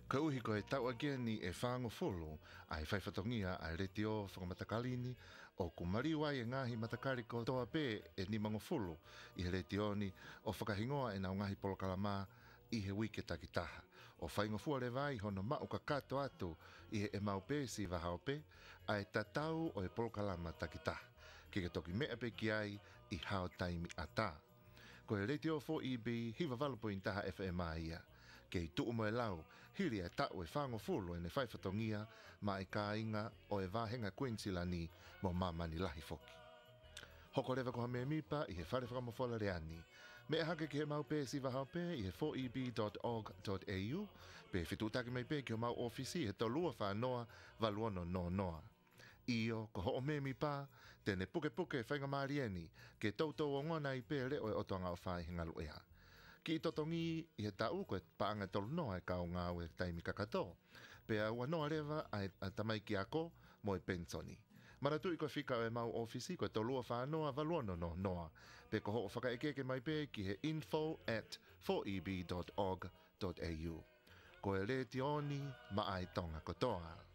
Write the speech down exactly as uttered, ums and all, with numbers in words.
Ka uhi ko e tau agia ni e whaango folo ai whaifatongia ai reti o whakamatakalini o kumariwa e ngahi matakari ko toa pē e ni mango folo i he reti o ni o whakahingoa e nau ngahi polokalama i he wike takitaha. O whaingo fua le vai hono mau ka kato atu i he e mau pē si wahao pē ai tatau o e polokalama takitaha. Ki ke toki mea pe ki ai i hao taimi ata. Ko e reti o fo i bi hiva valapo in taha F M I ia. Kei tuu mo e lau, hiri e tau e whango fulu e ne whaifatongia ma e ka inga o e wahenga Queensland mo mamani lahi foki. Hoko rewa ko hame mipa i he whare whakamofola reani. Me e hake ki he mau pē si wahao pē i he four e b dot org dot a u pe whitutaki mai pē ki o mau ofisi he tolua whanoa valuono no noa. Io, ko ho me mi pa, tene puke puke whainga marieni, ke tautou o ngona i pē reo e otoanga o whai hinga luea. Ki i totongi i he tau koe paanga tolu noa e kao ngā ue taimi kakato, pe a ua noa rewa a tamai ki ako mo e pensoni. Maratu i koe whika e mau ofisi koe tolua whanoa valuono no noa, pe ko ho o whakaekeke mai pē ki he info at four e b dot org dot a u. Ko e re tioni ma ai tonga kotoa.